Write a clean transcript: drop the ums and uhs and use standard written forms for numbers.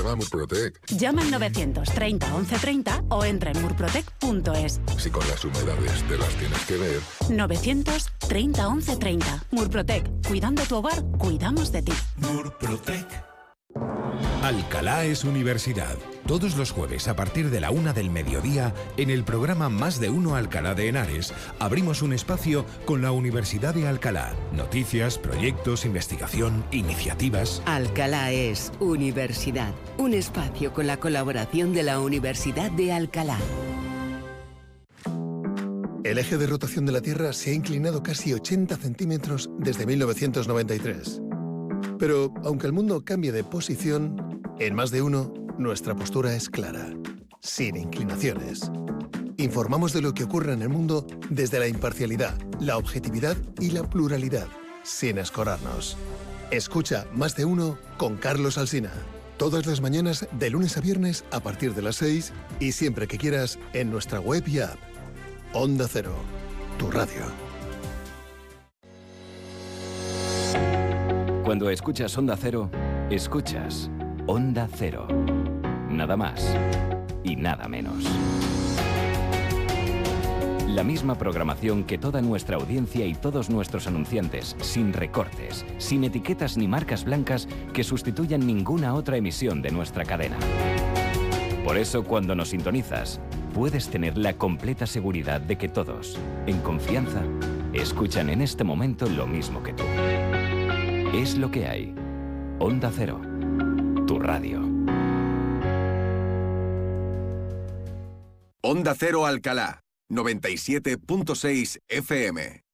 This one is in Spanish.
Llama a Murprotec. Llama al 930 1130 o entra en murprotec.es. Si con las humedades te las tienes que ver. 930 1130. Murprotec. Cuidando tu hogar, cuidamos de ti. Murprotec. Alcalá es universidad. Todos los jueves a partir de la 1 del mediodía, en el programa Más de Uno Alcalá de Henares, abrimos un espacio con la Universidad de Alcalá. Noticias, proyectos, investigación, iniciativas. Alcalá es universidad. Un espacio con la colaboración de la Universidad de Alcalá. El eje de rotación de la Tierra se ha inclinado casi 80 centímetros desde 1993. Pero, aunque el mundo cambie de posición, en Más de Uno, nuestra postura es clara, sin inclinaciones. Informamos de lo que ocurre en el mundo desde la imparcialidad, la objetividad y la pluralidad, sin escorarnos. Escucha Más de Uno con Carlos Alsina. Todas las mañanas, de lunes a viernes, a partir de las 6 y siempre que quieras, en nuestra web y app. Onda Cero, tu radio. Cuando escuchas Onda Cero, escuchas Onda Cero. Nada más y nada menos. La misma programación que toda nuestra audiencia y todos nuestros anunciantes, sin recortes, sin etiquetas ni marcas blancas que sustituyan ninguna otra emisión de nuestra cadena. Por eso, cuando nos sintonizas, puedes tener la completa seguridad de que todos, en confianza, escuchan en este momento lo mismo que tú. Es lo que hay. Onda Cero, tu radio. Onda Cero Alcalá, 97.6 FM.